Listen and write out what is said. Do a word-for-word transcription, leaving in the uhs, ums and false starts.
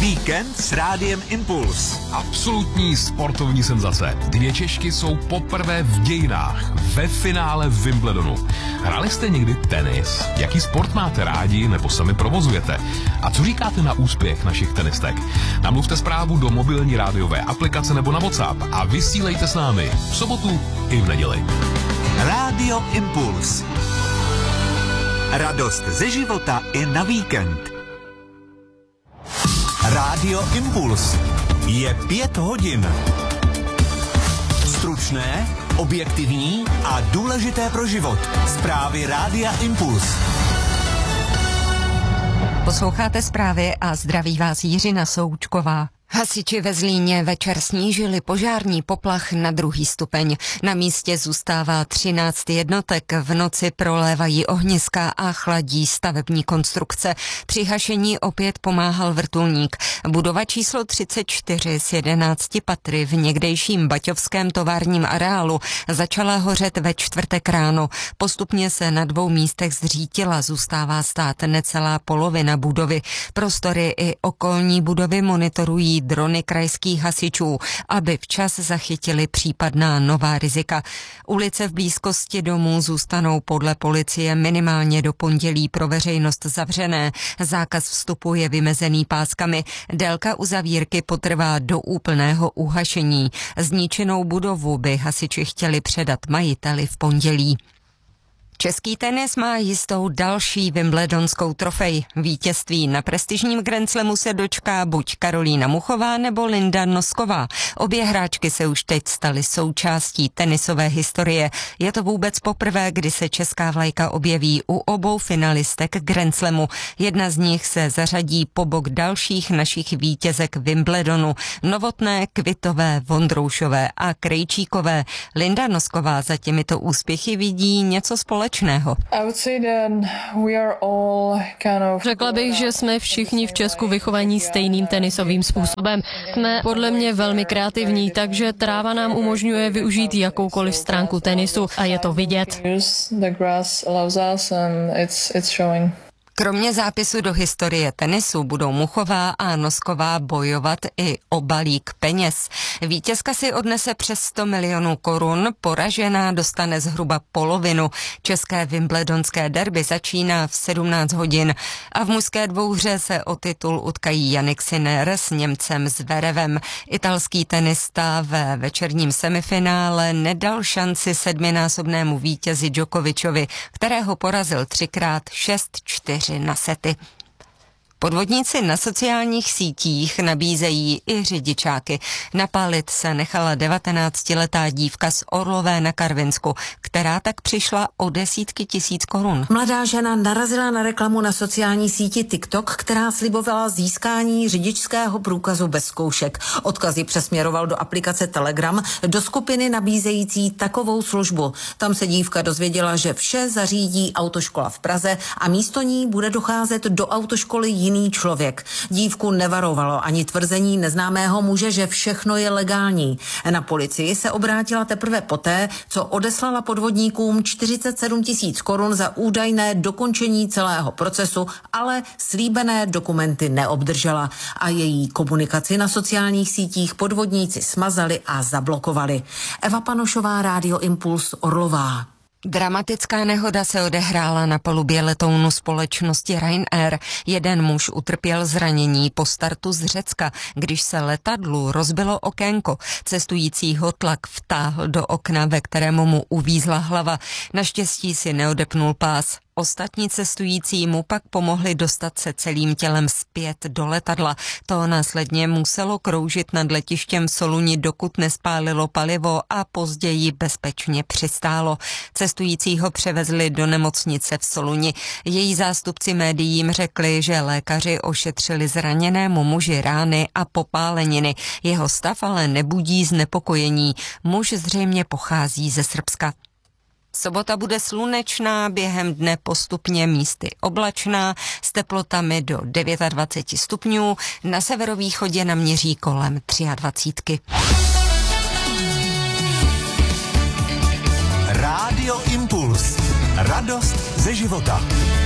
Víkend s Rádiem Impuls. Absolutní sportovní senzace. Dvě Češky jsou poprvé v dějinách ve finále v Wimbledonu. Hráli jste někdy tenis? Jaký sport máte rádi nebo sami provozujete? A co říkáte na úspěch našich tenistek? Namluvte zprávu do mobilní rádiové aplikace nebo na WhatsApp a vysílejte s námi v sobotu i v neděli. Rádio Impuls. Radost ze života i na víkend. Rádio Impuls. Je pět hodin. Stručné, objektivní a důležité pro život. Zprávy Rádia Impuls. Posloucháte zprávy a zdraví vás Jiřina Součková. Hasiči ve Zlíně večer snížili požární poplach na druhý stupeň. Na místě zůstává třináct jednotek, v noci prolévají ohniska a chladí stavební konstrukce. Při hašení opět pomáhal vrtulník. Budova číslo třicet čtyři s jedenácti patry v někdejším baťovském továrním areálu začala hořet ve čtvrtek ráno. Postupně se na dvou místech zřítila, zůstává stát necelá polovina budovy. Prostory i okolní budovy monitorují drony krajských hasičů, aby včas zachytili případná nová rizika. Ulice v blízkosti domů zůstanou podle policie minimálně do pondělí pro veřejnost zavřené. Zákaz vstupu je vymezený páskami. Délka uzavírky potrvá do úplného uhašení. Zničenou budovu by hasiči chtěli předat majiteli v pondělí. Český tenis má jistou další wimbledonskou trofej. Vítězství na prestižním Grand Slamu se dočká buď Karolína Muchová nebo Linda Nosková. Obě hráčky se už teď staly součástí tenisové historie. Je to vůbec poprvé, kdy se česká vlajka objeví u obou finalistek Grand Slamu. Jedna z nich se zařadí po bok dalších našich vítězek Wimbledonu. Novotné, Kvitové, Vondroušové a Krejčíkové. Linda Nosková za těmito úspěchy vidí něco společného. Řekla bych, že jsme všichni v Česku vychovaní stejným tenisovým způsobem. Jsme podle mě velmi kreativní, takže tráva nám umožňuje využít jakoukoliv stránku tenisu a je to vidět. Kromě zápisu do historie tenisu budou Muchová a Nosková bojovat i o balík peněz. Vítězka si odnese přes sto milionů korun, poražená dostane zhruba polovinu. České wimbledonské derby začíná v sedmnáct hodin a v mužské dvouhře se o titul utkají Jannik Sinner s Němcem Zverevem. Italský tenista ve večerním semifinále nedal šanci sedminásobnému vítězi Djokovičovi, kterého porazil třikrát šest čtyři na sety. Podvodníci na sociálních sítích nabízejí i řidičáky. Napálit se nechala devatenáctiletá dívka z Orlové na Karvinsku, která tak přišla o desítky tisíc korun. Mladá žena narazila na reklamu na sociální síti TikTok, která slibovala získání řidičského průkazu bez zkoušek. Odkazy přesměroval do aplikace Telegram do skupiny nabízející takovou službu. Tam se dívka dozvěděla, že vše zařídí autoškola v Praze a místo ní bude docházet do autoškoly jiný člověk. Dívku nevarovalo ani tvrzení neznámého muže, že všechno je legální. Na policii se obrátila teprve poté, co odeslala podvodníkům čtyřicet sedm tisíc korun za údajné dokončení celého procesu, ale slíbené dokumenty neobdržela a její komunikaci na sociálních sítích podvodníci smazali a zablokovali. Eva Panošová, Rádio Impuls, Orlová. Dramatická nehoda se odehrála na palubě letounu společnosti Ryanair. Jeden muž utrpěl zranění po startu z Řecka, když se letadlu rozbilo okénko. Cestujícího tlak vtáhl do okna, ve kterému mu uvízla hlava. Naštěstí si neodepnul pás. Ostatní cestující mu pak pomohli dostat se celým tělem zpět do letadla. To následně muselo kroužit nad letištěm v Soluni, dokud nespálilo palivo a později bezpečně přistálo. Cestujícího převezli do nemocnice v Soluni. Její zástupci médiím řekli, že lékaři ošetřili zraněnému muži rány a popáleniny. Jeho stav ale nebudí znepokojení. Muž zřejmě pochází ze Srbska. Sobota bude slunečná, během dne postupně místy oblačná, s teplotami do dvacet devět stupňů, na severovýchodě naměří kolem dvacet tři. Rádio Impuls. Radost ze života.